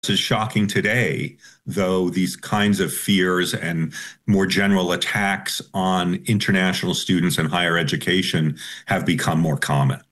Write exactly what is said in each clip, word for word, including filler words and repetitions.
is shocking today, though these kinds of fears and more general attacks on international students and higher education have become more common.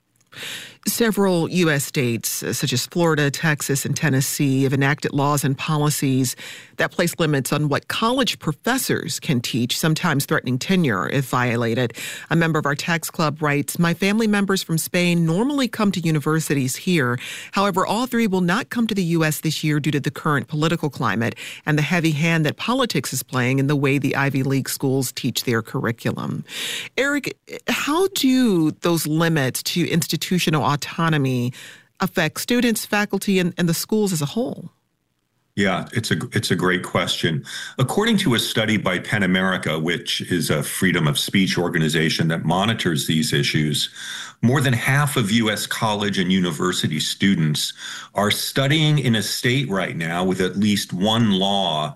Several U S states, such as Florida, Texas, and Tennessee, have enacted laws and policies that place limits on what college professors can teach, sometimes threatening tenure if violated. A member of our tax club writes, "My family members from Spain normally come to universities here. However, all three will not come to the U S this year due to the current political climate and the heavy hand that politics is playing in the way the Ivy League schools teach their curriculum." Eric, how do those limits to institutional autonomy affect students, faculty, and, and the schools as a whole? Yeah, it's a it's a great question. According to a study by PEN America, which is a freedom of speech organization that monitors these issues, more than half of U S college and university students are studying in a state right now with at least one law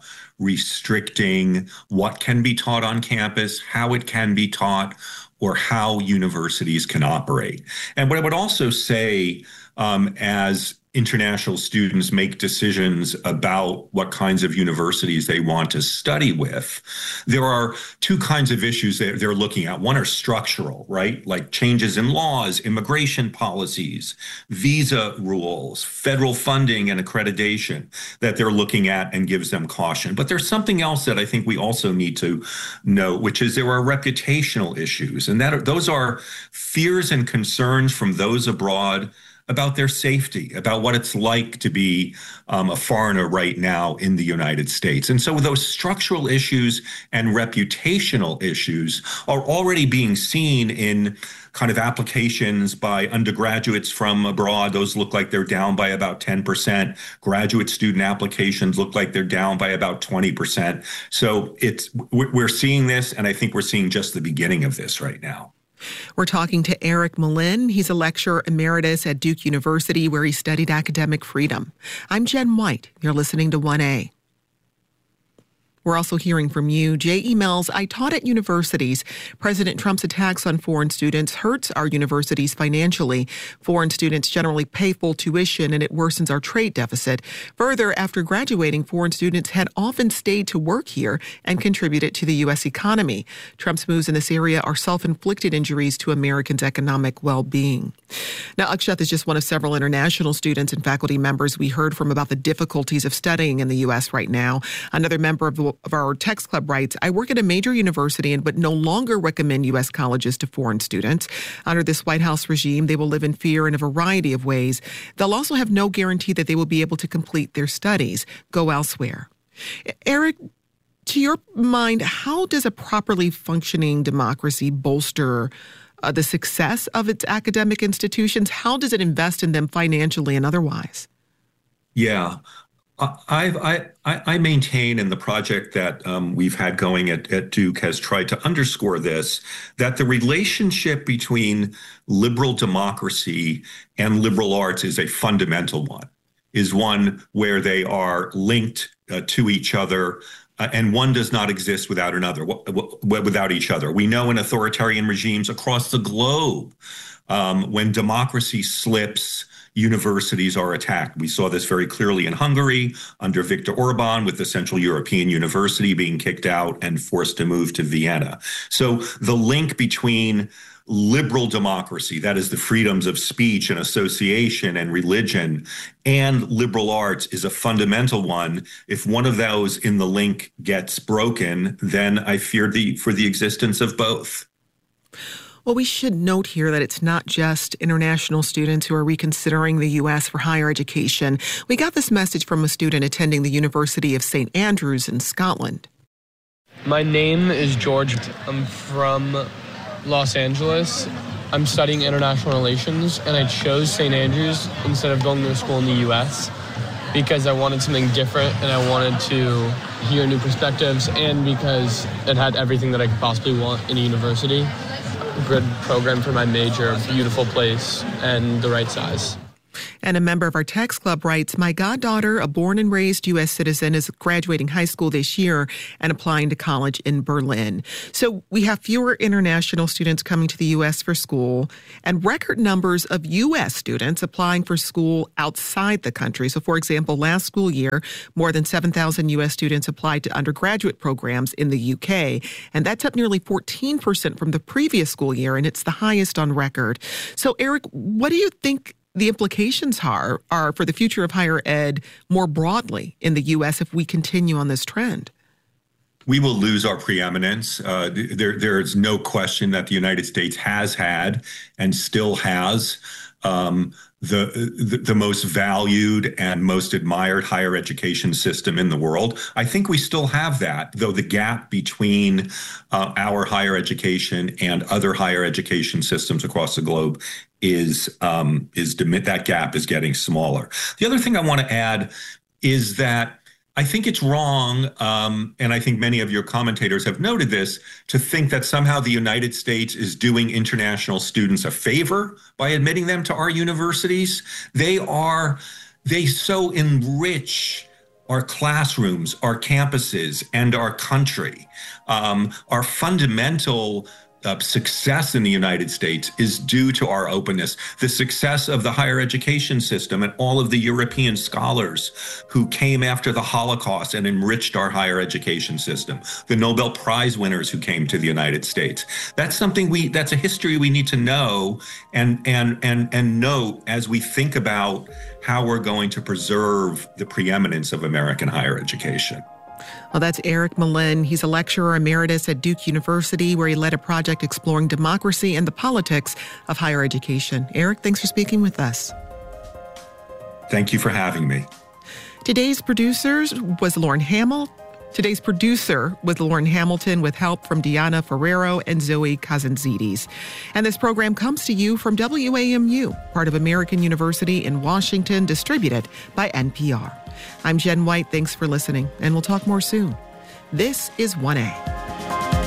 restricting what can be taught on campus, how it can be taught, or how universities can operate. And what I would also say, um, as international students make decisions about what kinds of universities they want to study with, there are two kinds of issues that they're looking at. One are structural, right? Like changes in laws, immigration policies, visa rules, federal funding and accreditation that they're looking at and gives them caution. But there's something else that I think we also need to note, which is there are reputational issues. And that are, those are fears and concerns from those abroad about their safety, about what it's like to be um, a foreigner right now in the United States. And so those structural issues and reputational issues are already being seen in kind of applications by undergraduates from abroad. Those look like they're down by about ten percent. Graduate student applications look like they're down by about twenty percent. So it's we're seeing this, and I think we're seeing just the beginning of this right now. We're talking to Eric Malin. He's a lecturer emeritus at Duke University, where he studied academic freedom. I'm Jen White. You're listening to one A. We're also hearing from you. Jay emails, "I taught at universities. President Trump's attacks on foreign students hurts our universities financially. Foreign students generally pay full tuition, and it worsens our trade deficit. Further, after graduating, foreign students had often stayed to work here and contributed to the U S economy. Trump's moves in this area are self-inflicted injuries to Americans' economic well-being." Now, Akshat is just one of several international students and faculty members we heard from about the difficulties of studying in the U S right now. Another member of the of our text club writes, "I work at a major university and would no longer recommend U S colleges to foreign students. Under this White House regime, they will live in fear in a variety of ways. They'll also have no guarantee that they will be able to complete their studies. Go elsewhere." Eric, to your mind, how does a properly functioning democracy bolster uh, the success of its academic institutions? How does it invest in them financially and otherwise? Yeah. I've, I, I maintain, and the project that um, we've had going at, at Duke has tried to underscore this, that the relationship between liberal democracy and liberal arts is a fundamental one, is one where they are linked uh, to each other, uh, and one does not exist without another, w- w- without each other. We know in authoritarian regimes across the globe, um, when democracy slips, universities are attacked. We saw this very clearly in Hungary under Viktor Orban, with the Central European University being kicked out and forced to move to Vienna. So the link between liberal democracy, that is the freedoms of speech and association and religion, and liberal arts is a fundamental one. If one of those in the link gets broken, then I fear the for the existence of both. Well, we should note here that it's not just international students who are reconsidering the U S for higher education. We got this message from a student attending the University of Saint Andrews in Scotland. My name is George. I'm from Los Angeles. I'm studying international relations, and I chose Saint Andrews instead of going to a school in the U S because I wanted something different, and I wanted to hear new perspectives, and because it had everything that I could possibly want in a university. Good program for my major, beautiful place, and the right size. And a member of our text club writes, my goddaughter, a born and raised U S citizen, is graduating high school this year and applying to college in Berlin. So we have fewer international students coming to the U S for school and record numbers of U S students applying for school outside the country. So, for example, last school year, more than seven thousand U S students applied to undergraduate programs in the U K. And that's up nearly fourteen percent from the previous school year, and it's the highest on record. So, Eric, what do you think the implications are, are for the future of higher ed more broadly in the U S if we continue on this trend? We will lose our preeminence. Uh, there, there is no question that the United States has had and still has um, the, the the most valued and most admired higher education system in the world. I think we still have that, though the gap between uh, our higher education and other higher education systems across the globe is um, is that gap is getting smaller. The other thing I want to add is that I think it's wrong, um, and I think many of your commentators have noted this, to think that somehow the United States is doing international students a favor by admitting them to our universities. They are, they so enrich our classrooms, our campuses, and our country. Um, our fundamental Uh, success in the United States is due to our openness. The success of the higher education system and all of the European scholars who came after the Holocaust and enriched our higher education system, the Nobel Prize winners who came to the United States. That's something we, that's a history we need to know and, and, and, and note as we think about how we're going to preserve the preeminence of American higher education. Well, that's Eric Malin. He's a lecturer emeritus at Duke University, where he led a project exploring democracy and the politics of higher education. Eric, thanks for speaking with us. Thank you for having me. Today's producers was Lauren Hamill. Today's producer was Lauren Hamilton with help from Diana Ferrero and Zoe Kazantzidis. And this program comes to you from W A M U, part of American University in Washington, distributed by N P R. I'm Jen White. Thanks for listening, and we'll talk more soon. This is one A.